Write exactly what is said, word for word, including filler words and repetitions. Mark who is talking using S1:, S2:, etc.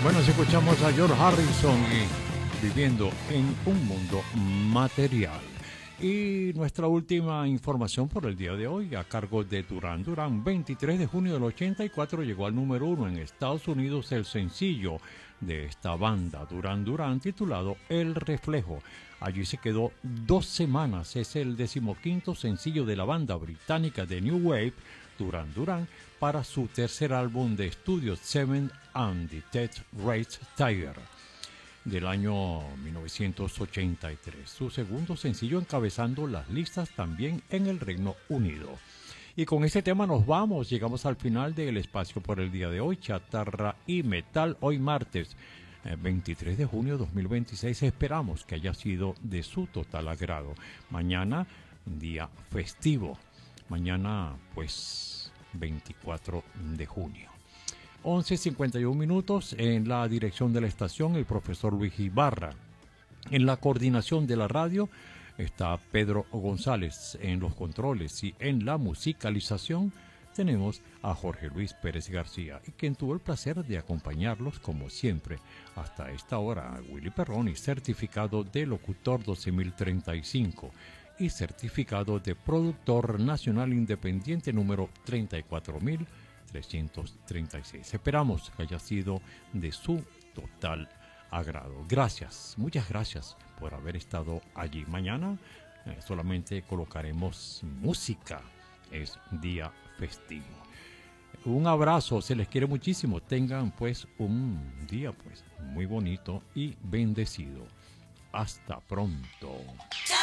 S1: Bueno, si escuchamos a George Harrison y Viviendo en un Mundo Material. Y nuestra última información por el día de hoy, a cargo de Duran Duran. veintitrés de junio del ochenta y cuatro llegó al número uno en Estados Unidos el sencillo de esta banda, Duran Duran, titulado El Reflejo. Allí se quedó dos semanas. Es el decimoquinto sencillo de la banda británica de New Wave, Duran Duran, para su tercer álbum de estudio, Seven and the Death Race Tiger, del año mil novecientos ochenta y tres. Su segundo sencillo encabezando las listas también en el Reino Unido. Y con este tema nos vamos, llegamos al final del espacio por el día de hoy, Chatarra y Metal, hoy martes veintitrés de junio de dos mil veintiséis. Esperamos que haya sido de su total agrado. Mañana, día festivo. Mañana, pues, veinticuatro de junio. once cincuenta y uno minutos. En la dirección de la estación, el profesor Luis Ibarra. En la coordinación de la radio está Pedro González. En los controles y en la musicalización tenemos a Jorge Luis Pérez García, y quien tuvo el placer de acompañarlos como siempre hasta esta hora, Willy Perroni, certificado de locutor doce mil treinta y cinco y certificado de productor nacional independiente número treinta y cuatro mil trescientos treinta y seis. Esperamos que haya sido de su total agrado. Gracias, muchas gracias por haber estado allí. Mañana eh, solamente colocaremos música. Es día festivo. Un abrazo, se les quiere muchísimo. Tengan pues un día pues muy bonito y bendecido. Hasta pronto.